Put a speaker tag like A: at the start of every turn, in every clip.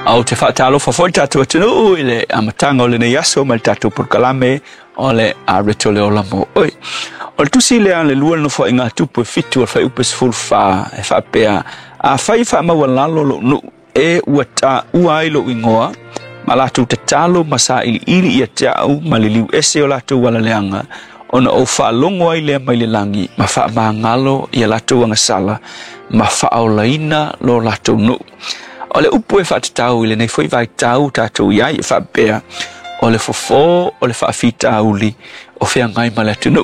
A: au te whaatalo whawhoi tātua tunu ile amatanga o le nei aso mai tātua purkalame o le areto le ola mo oi. O le tusi le le lua no whai ngā tupu e fitu al whai upes fulfa e whapea a whai wha maua lalo lo nu e ua ta ua ilo ingoa ma latu te talo masa ili ia tau ma li liu ese o latu wala leanga ona o wha longo ai lea mai le langi ma wha maa ngalo ia latu anga sala ma wha au laina lo latu nu. O le upu e whatatau ile nei whai vai tau tātou iai e whapea o le fofo o le whaafita uli o whea ngai ma le tunu.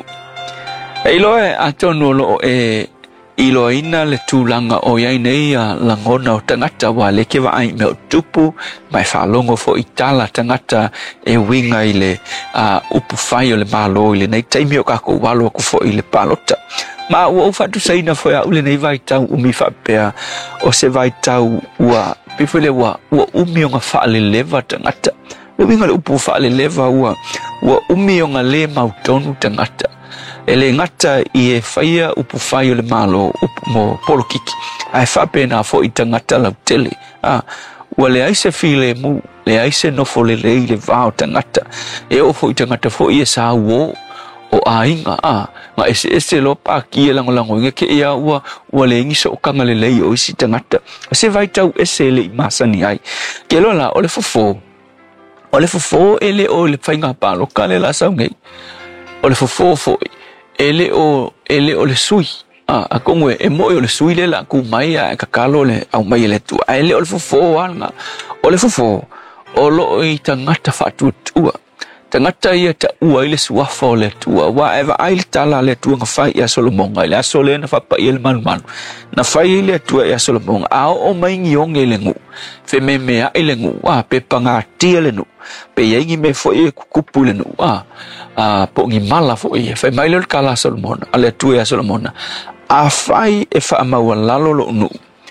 A: E iloe a tonu lo e iloina le tūlanga o iai nei a langona o tangata wa le kewa ai me o tupu mai whalongo fo i tala tangata e winga i le upu whai o le malo ile nei taimi o kako walo ako fo i le palota. Ma ua ufatu saina fo ya ule nei vai tau umi whapea o se vai tau ua pifele ua umi o ngā whaale lewa tangata. Le winga le upu whaale lewa ua umi o ngā le mautonu tangata. E le ngata i e whaia upu whai o le malo upu mo polokiki. Ai whape nā fo i tangata lau tele. Ua le aise while mu, le aise nofo le lei le vāo tangata. E o fo i tangata fo i e sā uo o ainga ma ese lo pa ki lango inga ke ia ua le ngisa o kanga le lei o isi tangata. Se vai tau ese le masani ai. Ke lo la o le fofo. O le fofo ele o le whainga palo ka le la saungei. O le fofo foi. Ele o le sui. A kongwe e moi o le sui le la ku mai a kakalo le au mai le tu. Ele o le fofo anga. O le fofo o lo i tangata fatu tua. Tangata ia ta ua ile suafa o le tua. Wa eva aile tala le tua nga whai ia Solomonga. Ile aso le na whapa ia le manu. Na whai ile tua ia Solomonga. Ao o mai ngionge le ngu. Fe me mea ile ngu. Pe panga tia le nu. Pe yengi me fo ia kukupu le nu. Po ngi mala fo ia. Fe mai le kala Solomona. Ale tua ia Solomona. A whai e wha maua lalo lo nu.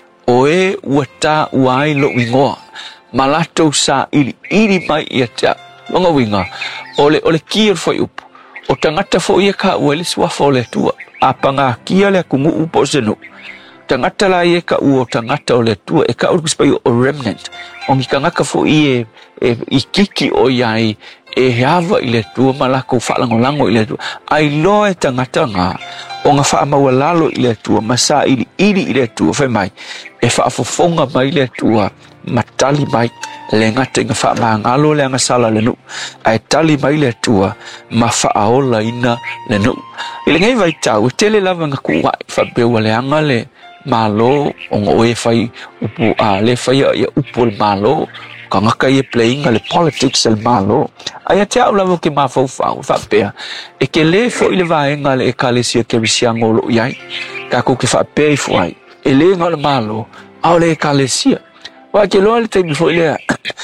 A: O e ua ta ua ai lo ingoa. Malato sa ili mai ia ta. Longa winga ole kia foi up o tangata foi ka uele suafa ole tua apanga kia le kungu upo seno tangata la ye ka u tangata ole tua e ka urkuspai o remnant ongi kangaka foi e ikiki o yai e hava ile tua malako falangolango ile tua ai loe tangata nga o nga fa mawalalo ile tua masa ili ile tua fe mai e fa fofonga mai ile tua matali mai le ngata inga wha maangalo le anga sala le nu. Ai tali mai le tua ma wha aola ina le nu. Ile ngai vai tau, tele lava nga kuwai wha bewa le anga le malo o ngo e whai upu le whai ia upu le malo ka ngaka ia playing le politics le malo. Ai te au lava ke ma whau wha bea. E ke le fo ile vaenga le e kalesia ke risiango lo iai. Ka ko ke wha bea i fuai. E le nga le malo au le e kalesia. Wa ke loa le taimi fo ilea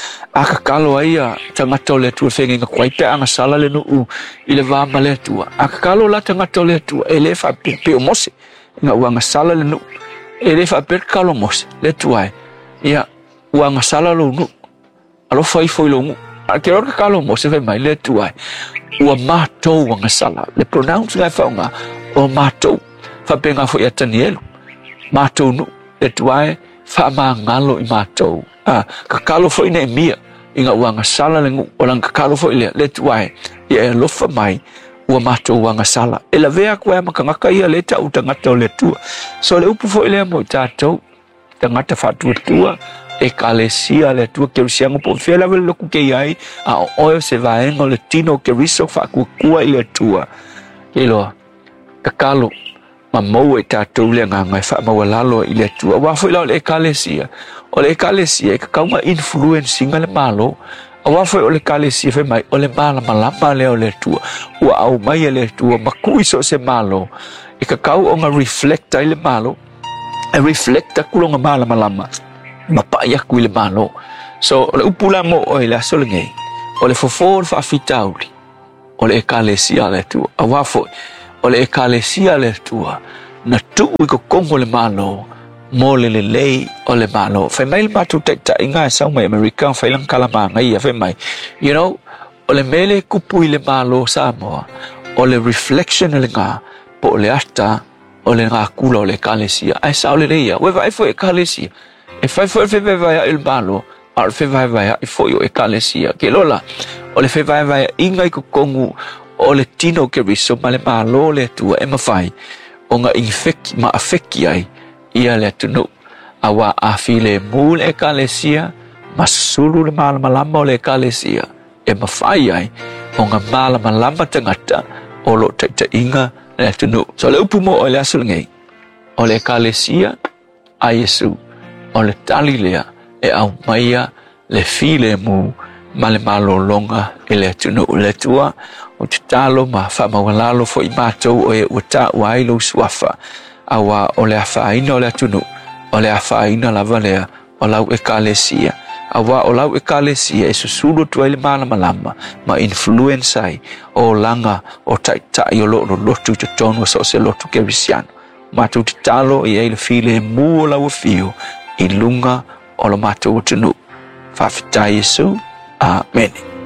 A: a kakalo ai a tangata o le tua whenga inga kwai pe anga sala le nuu i le vama le tua. A kakalo la tangata o le tua e le wha pe o mose inga uanga sala le nuu e le wha pe kalo mose le tua e ia uanga sala lo nuu alo whai fo ilo ngu a ke roka kalo mose whai mai le tua e ua mātou uanga sala le pronounce ngai whaunga o mātou wha pe ngā fo i atani elu mātou nuu le tua e wha maa ngalo i mātou. Kakalo fo ina e mia. Inga uanga sala le ngu. Olang kakalo fo ilea. Le tuai. Ia e lofa mai. Ua mātou uanga sala. E la vea kua ema kangaka ia le ta utangata o le tua. So le upu fo ilea mo tātou. Tangata whatua tua. E ka le sia le tua ke rusiango po. Whia lawe le loku ke iai. A o oeo se vaenga le tino ke riso whakua kua i le tua. Ke loa. Kakalo. Ma mau e tātou le ngā ngai wha maua lalo i le tua. Wafo i lau le ekalesia. O le ekalesia e kakaunga influencing le malo. A wafo i o le ekalesia whi mai o le mala malama le o le tua. Ua au mai e le tua makui so se malo. E kakau o ngā reflecta i le malo. E reflecta kulonga mala malama. Mapai aku i le malo. So o le upula mo o i le aso le ngei. O le fofor wha fitauli. O le ekalesia le tua. A wafo o le ekalesia le tua na tuu i ko kongo le malo mo le lei o le malo whai mai le matu tekta i ngā sau mai Amerika whai lang kalamanga ia whai mai you know o le mele kupu i le malo Samoa o le reflection le ngā po le ata o le ngā kula o le ekalesia ai sao le leia we vai fo ekalesia e fai fo e vai il malo al fe vai i foi o ekalesia ke lola o le fe vai inga i kongu o le tino ke riso ma le malo le tua e mafai o nga infeki ma afeki ai ia le tunu awa afile mu le ekalesia masulu le malama o le ekalesia e mafai ai o nga malama tangata o lo te inga le tunu so le upumo o le asulngei o le ekalesia a Yesu o le tali lea e au maia le file mu ma le malolonga e le tunu le tua o te talo ma whamawalalo fo i mātou o e uata wailo suafa awa o le awhaina o le tunu o le awhaina lava lea o lau ekalesia awa o lau ekalesia e susulu tua i le malama ma influenza ai o langa o taitai o lotu te tonu so se lotu kerisiano mātou te talo i e le file mu o lau fio i lunga o lo mātou tunu. Whawhitai Yesu. Amen.